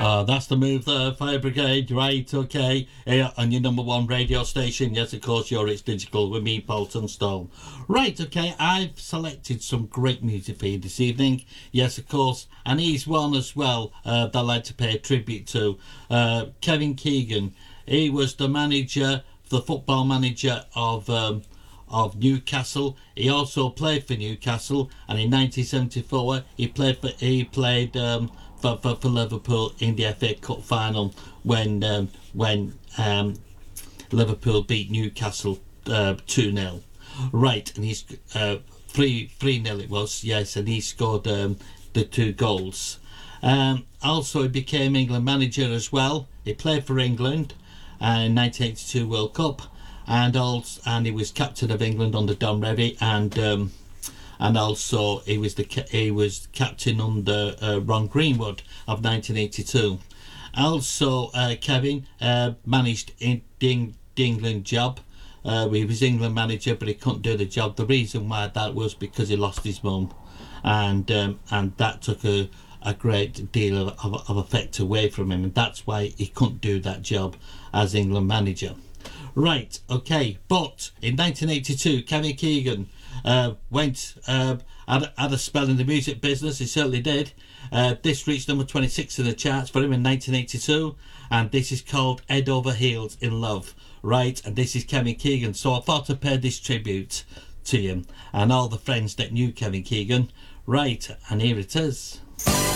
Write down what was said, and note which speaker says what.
Speaker 1: That's the move there, Fire Brigade, right, okay. Here on your number one radio station, yes, of course, you're It's Digital with me, Paul Tunstall. Right, okay, I've selected some great music for you this evening, yes, of course, and he's one as well that I'd like to pay a tribute to. Kevin Keegan, he was the manager, the football manager of Newcastle. He also played for Newcastle, and in 1974 he played for Liverpool in the FA Cup final when Liverpool beat Newcastle 2-0. Right, and he's 3-0 it was, yes, and he scored the 2 goals. Also, he became England manager as well. He played for England in 1982 World Cup, and he was captain of England under Don Revie, and also he was captain under Ron Greenwood of 1982. Also, Kevin managed the England job. He was England manager, but he couldn't do the job. The reason why that was because he lost his mum, and that took a great deal of effect away from him, and that's why he couldn't do that job as England manager. Right, okay, but in 1982, Kevin Keegan had a spell in the music business. He certainly did. This reached number 26 in the charts for him in 1982, and this is called Head Over Heels in Love. Right, and this is Kevin Keegan. So I thought I'd pay this tribute to him and all the friends that knew Kevin Keegan. Right, and here it is.